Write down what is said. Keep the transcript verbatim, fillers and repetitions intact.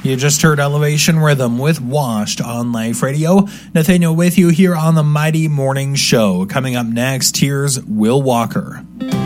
You just heard Elevation Rhythm with Washed on Life Radio. Nathaniel with you here on the Mighty Morning Show. Coming up next, here's Will Walker.